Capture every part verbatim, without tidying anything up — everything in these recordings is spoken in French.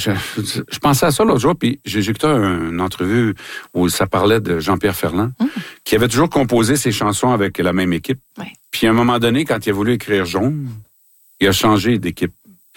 je, je, je pensais à ça l'autre jour, puis j'ai écouté une entrevue où ça parlait de Jean-Pierre Ferland, mmh. qui avait toujours composé ses chansons avec la même équipe. Ouais. Puis à un moment donné, quand il a voulu écrire Jaune, il a changé d'équipe.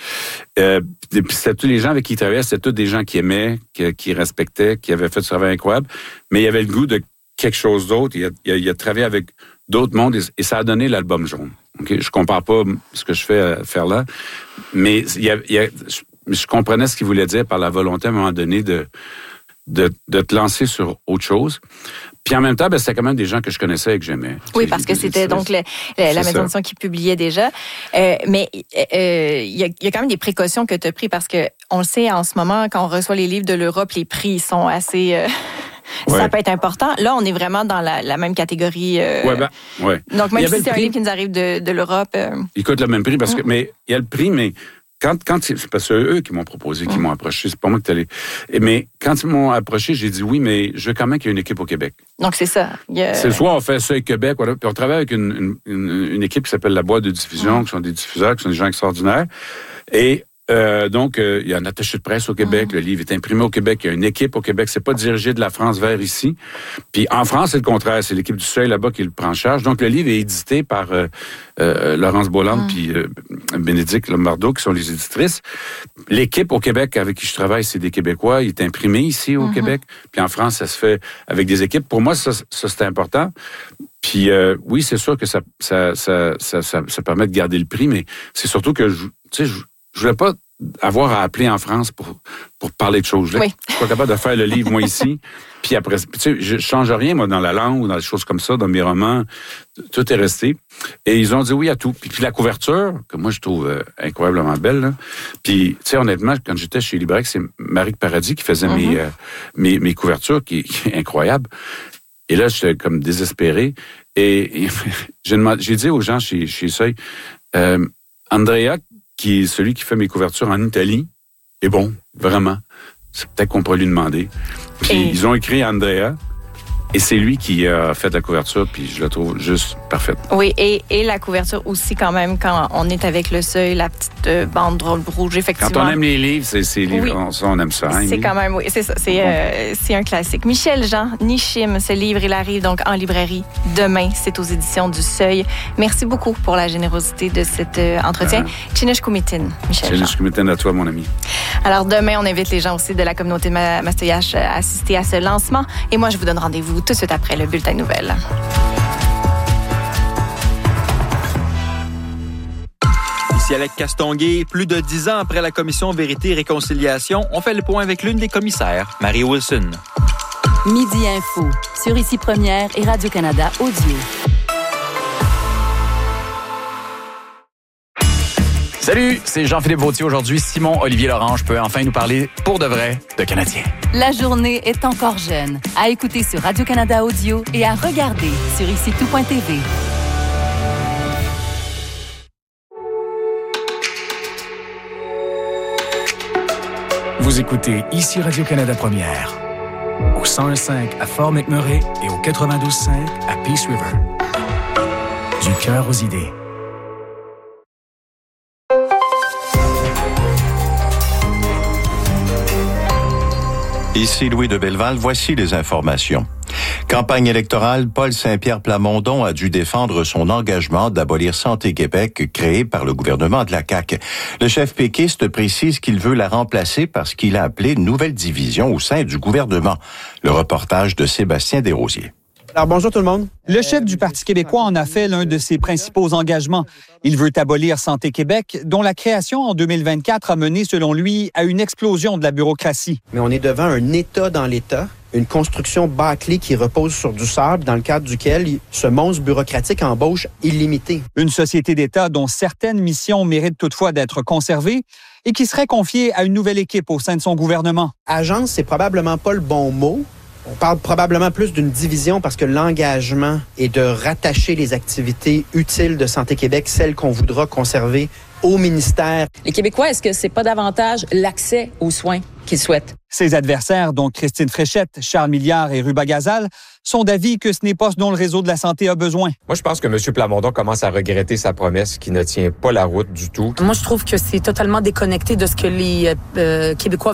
Euh, puis c'était tous les gens avec qui il travaillait, c'était tous des gens qui aimaient, qui, qui respectaient, qui avaient fait du travail incroyable, mais il avait le goût de quelque chose d'autre. Il a, il a, il a travaillé avec d'autres mondes et, et ça a donné l'album Jaune. Okay? Je compare pas ce que je fais à faire là, mais il y a, il y a, je, je comprenais ce qu'il voulait dire par la volonté à un moment donné de, de, de te lancer sur autre chose. Puis en même temps, ben, c'était quand même des gens que je connaissais et que j'aimais. Oui, parce que c'était donc le, le, la maison d'édition qui publiait déjà. Euh, mais il euh, y, a, y a quand même des précautions que tu as prises parce que on le sait en ce moment, quand on reçoit les livres de l'Europe, les prix sont assez... Euh, ouais. Ça peut être important. Là, on est vraiment dans la, la même catégorie. Euh, ouais, ben, ouais. Donc, même si c'est un livre qui nous arrive de, de l'Europe... Euh... Il coûte le même prix, parce que, mais il y a le prix, mais... Quand, quand c'est parce que c'est eux qui m'ont proposé, qui mmh. m'ont approché, c'est pas moi qui t'allais. Mais quand ils m'ont approché, j'ai dit oui, mais je veux quand même qu'il y ait une équipe au Québec. Donc c'est ça. A... C'est soit on fait ça au Québec, voilà, puis on travaille avec une, une, une équipe qui s'appelle la boîte de diffusion, mmh. qui sont des diffuseurs, qui sont des gens extraordinaires. Et euh, donc euh, il y a un attaché de presse au Québec, mmh. le livre est imprimé au Québec, il y a une équipe au Québec, c'est pas dirigé de la France vers ici. Puis en France, c'est le contraire, c'est l'équipe du Seuil là-bas qui le prend en charge. Donc le livre est édité par euh, euh, Laurence Bolland mmh. puis euh, Bénédicte Lombardo, qui sont les éditrices. L'équipe au Québec avec qui je travaille, c'est des Québécois. Il est imprimé ici au mmh. Québec. Puis en France, ça se fait avec des équipes. Pour moi, ça, ça c'est important. Puis euh, oui, c'est sûr que ça ça, ça, ça, ça, ça permet de garder le prix, mais c'est surtout que, tu sais, je je voulais pas avoir à appeler en France pour, pour parler de choses. Oui. Je suis pas capable de faire le livre, moi, ici. Puis après, tu sais, je change rien, moi, dans la langue ou dans des choses comme ça, dans mes romans. Tout est resté. Et ils ont dit oui à tout. Puis, puis la couverture, que moi, je trouve euh, incroyablement belle, là. Puis, tu sais, honnêtement, quand j'étais chez Librex, c'est Marie Paradis qui faisait mm-hmm. mes, euh, mes, mes couvertures, qui, qui est incroyable. Et là, j'étais comme désespéré. Et, et j'ai, demandé, j'ai dit aux gens chez, chez Seuil, euh, Andrea, qui est celui qui fait mes couvertures en Italie, est bon, vraiment. C'est peut-être qu'on pourrait lui demander. Puis et... ils ont écrit Andrea, et c'est lui qui a fait la couverture, puis je la trouve juste parfaite. Oui, et, et la couverture aussi, quand même, quand on est avec le Seuil, la petite euh, bande rouge, effectivement. Quand on aime les livres, c'est, c'est livres, oui. on, ça, on aime ça. Hein, c'est quand même, oui, c'est ça, c'est, euh, c'est un classique. Michel Jean, Nishim, ce livre, il arrive donc en librairie demain. C'est aux éditions du Seuil. Merci beaucoup pour la générosité de cet euh, entretien. Chinesh Kumitin, Michel Jean. Chinesh Kumitin à toi, mon ami. Alors, demain, on invite les gens aussi de la communauté de Mastoyache à assister à ce lancement. Et moi, je vous donne rendez-vous tout de suite après le bulletin de nouvelles. Ici Alec Castonguay, plus de dix ans après la commission Vérité et Réconciliation, on fait le point avec l'une des commissaires, Marie Wilson. Midi Info, sur Ici Première et Radio-Canada Audio. Salut, c'est Jean-Philippe Vautier. Aujourd'hui, Simon-Olivier Lorange peut enfin nous parler pour de vrai de Canadiens. La journée est encore jeune. À écouter sur Radio-Canada Audio et à regarder sur ici tout point t v. Vous écoutez Ici Radio-Canada Première. Au cent un virgule cinq à Fort McMurray et au quatre-vingt-douze virgule cinq à Peace River. Du cœur aux idées. Ici Louis de Belleval, voici les informations. Campagne électorale, Paul Saint-Pierre Plamondon a dû défendre son engagement d'abolir Santé Québec créé par le gouvernement de la C A Q. Le chef péquiste précise qu'il veut la remplacer parce qu'il a appelé une nouvelle division au sein du gouvernement. Le reportage de Sébastien Desrosiers. Alors, bonjour tout le monde. Le chef du Parti québécois en a fait l'un de ses principaux engagements. Il veut abolir Santé Québec, dont la création en deux mille vingt-quatre a mené, selon lui, à une explosion de la bureaucratie. Mais on est devant un État dans l'État, une construction bâclée qui repose sur du sable, dans le cadre duquel ce monstre bureaucratique embauche illimité. Une société d'État dont certaines missions méritent toutefois d'être conservées et qui serait confiée à une nouvelle équipe au sein de son gouvernement. Agence, c'est probablement pas le bon mot. On parle probablement plus d'une division parce que l'engagement est de rattacher les activités utiles de Santé Québec, celles qu'on voudra conserver, au ministère. Les Québécois, est-ce que c'est pas davantage l'accès aux soins qu'ils souhaitent? Ses adversaires, dont Christine Fréchette, Charles Milliard et Ruba Gazal, sont d'avis que ce n'est pas ce dont le réseau de la santé a besoin. Moi, je pense que M. Plamondon commence à regretter sa promesse qui ne tient pas la route du tout. Moi, je trouve que c'est totalement déconnecté de ce que les euh, Québécois